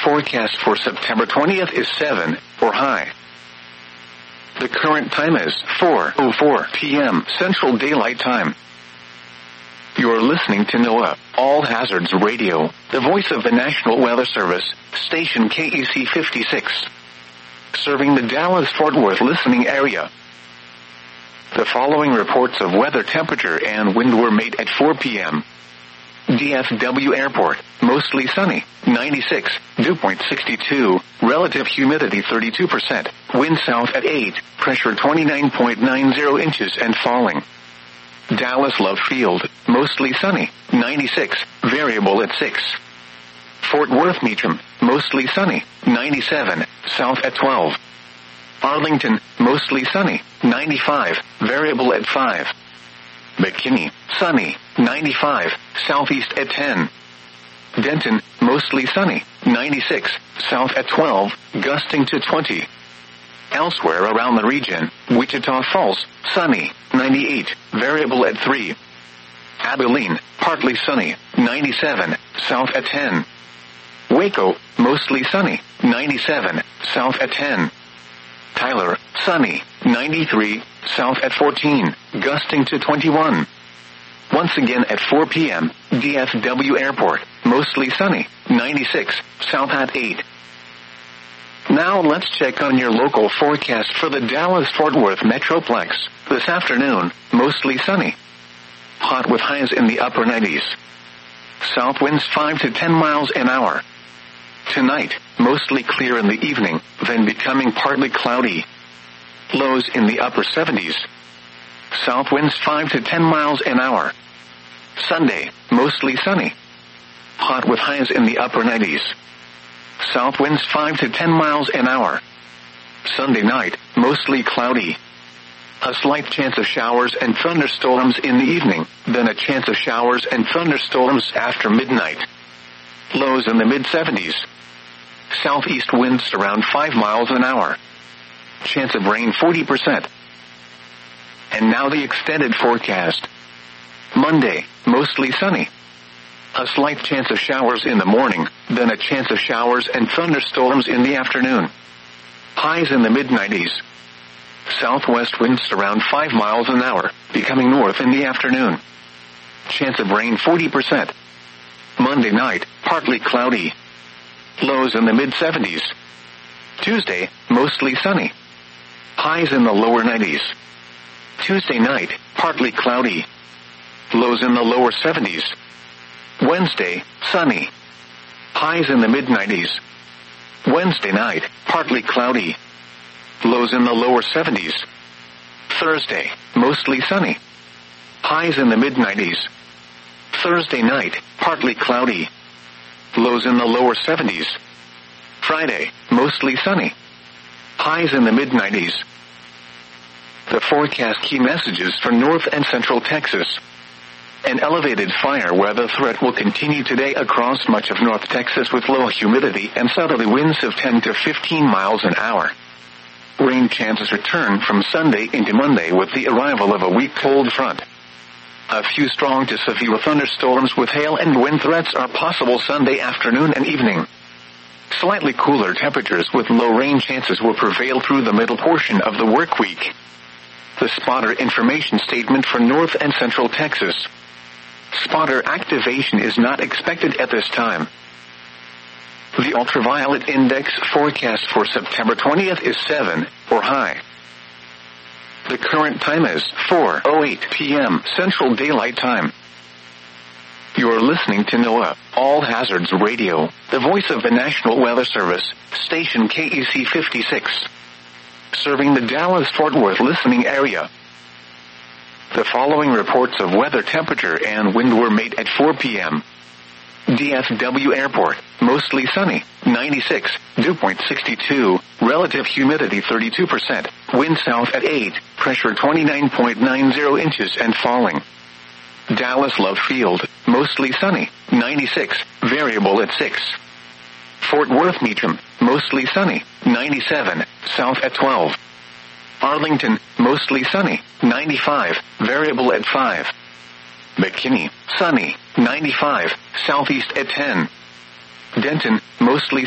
forecast for September 20th is 7 for high. The current time is 4:04 p.m. Central Daylight Time. You're listening to NOAA All Hazards Radio, the voice of the National Weather Service, station KEC 56, serving the Dallas-Fort Worth listening area. The following reports of weather temperature and wind were made at 4 p.m. DFW Airport, mostly sunny, 96, dew point 62, relative humidity 32%, wind south at 8, pressure 29.90 inches and falling. Dallas Love Field, mostly sunny, 96, variable at 6. Fort Worth Meacham, mostly sunny, 97, south at 12. Arlington, mostly sunny, 95, variable at 5. McKinney, sunny, 95, southeast at 10. Denton, mostly sunny, 96, south at 12, gusting to 20. Elsewhere around the region, Wichita Falls, sunny, 98, variable at 3. Abilene, partly sunny, 97, south at 10. Waco, mostly sunny, 97, south at 10. Tyler, sunny, 93, south at 14, gusting to 21. Once again at 4 p.m., DFW Airport, mostly sunny, 96, south at 8. Now let's check on your local forecast for the Dallas-Fort Worth Metroplex. This afternoon, mostly sunny. Hot with highs in the upper 90s. South winds 5 to 10 miles an hour. Tonight, mostly clear in the evening, then becoming partly cloudy. Lows in the upper 70s. South winds 5 to 10 miles an hour. Sunday, mostly sunny. Hot with highs in the upper 90s. South winds 5 to 10 miles an hour. Sunday night, mostly cloudy. A slight chance of showers and thunderstorms in the evening, then a chance of showers and thunderstorms after midnight. Lows in the mid-70s. Southeast winds around 5 miles an hour. Chance of rain 40%. And now the extended forecast. Monday, mostly sunny. A slight chance of showers in the morning, then a chance of showers and thunderstorms in the afternoon. Highs in the mid-90s. Southwest winds around 5 miles an hour, becoming north in the afternoon. Chance of rain 40%. Monday night, partly cloudy. Lows in the mid-70s. Tuesday, mostly sunny. Highs in the lower 90s. Tuesday night, partly cloudy. Lows in the lower 70s. Wednesday, sunny. Highs in the mid-90s. Wednesday night, partly cloudy. Lows in the lower 70s. Thursday, mostly sunny. Highs in the mid-90s. Thursday night, partly cloudy. Lows in the lower 70s. Friday, mostly sunny. Highs in the mid-90s. The forecast key messages for North and Central Texas. An elevated fire weather threat will continue today across much of North Texas with low humidity and southerly winds of 10 to 15 miles an hour. Rain chances return from Sunday into Monday with the arrival of a weak cold front. A few strong to severe thunderstorms with hail and wind threats are possible Sunday afternoon and evening. Slightly cooler temperatures with low rain chances will prevail through the middle portion of the work week. The spotter information statement for North and Central Texas. Spotter activation is not expected at this time. The ultraviolet index forecast for September 20th is 7 for high. The current time is 4:08 p.m. Central Daylight Time. You're listening to NOAA All Hazards Radio, the voice of the National Weather Service, station KEC 56, serving the Dallas-Fort Worth listening area. The following reports of weather temperature and wind were made at 4 p.m. DFW Airport, mostly sunny, 96, dew point 62, relative humidity 32%, wind south at 8, pressure 29.90 inches and falling. Dallas Love Field, mostly sunny, 96, variable at 6. Fort Worth Meacham, mostly sunny, 97, south at 12. Arlington, mostly sunny, 95, variable at 5. McKinney, sunny, 95, southeast at 10. Denton, mostly